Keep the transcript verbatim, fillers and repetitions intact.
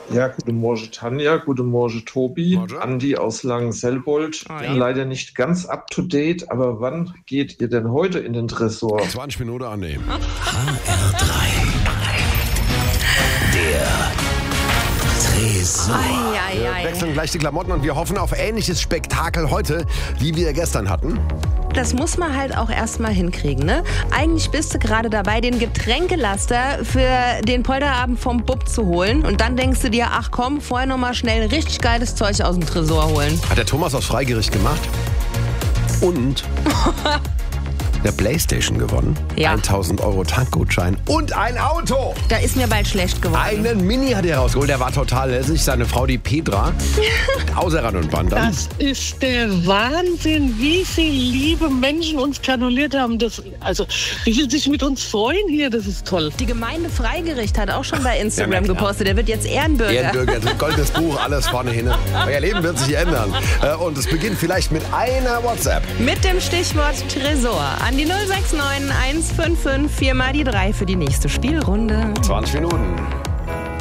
Ja, guten Morgen Tanja, guten Morgen Tobi, Morgen. Andi aus Langenselbold. Oh, Bin ja. leider nicht ganz up to date, aber wann geht ihr denn heute in den Tresor? zwanzig Minuten annehmen. H R drei. Der Tresor. Ei, ei, Wir ei. wechseln gleich die Klamotten und wir hoffen auf ähnliches Spektakel heute, wie wir gestern hatten. Das muss man halt auch erstmal hinkriegen, ne? Eigentlich bist du gerade dabei, den Getränkelaster für den Polterabend vom Bub zu holen. Und dann denkst du dir, ach komm, vorher nochmal schnell richtig geiles Zeug aus dem Tresor holen. Hat der Thomas aus Freigericht gemacht und der Playstation gewonnen. Ja. tausend Euro Tankgutschein und ein Auto. Da ist mir bald schlecht geworden. Einen Mini hat er rausgeholt, der war total lässig. Seine Frau, die Petra, außer Rand und Band. Dann. Das ist der Wahnsinn, wie viele liebe Menschen uns gratuliert haben. Das, also, wie viel sich mit uns freuen hier, das ist toll. Die Gemeinde Freigericht hat auch schon bei Instagram Ja, na klar. gepostet, der wird jetzt Ehrenbürger. Ehrenbürger, goldenes Buch, alles vorne hin. Euer Leben wird sich ändern. Äh, Und es beginnt vielleicht mit einer WhatsApp. Mit dem Stichwort Tresor an die null sechs neun eins fünf fünf vier mal die drei für die nächste Spielrunde. zwanzig Minuten.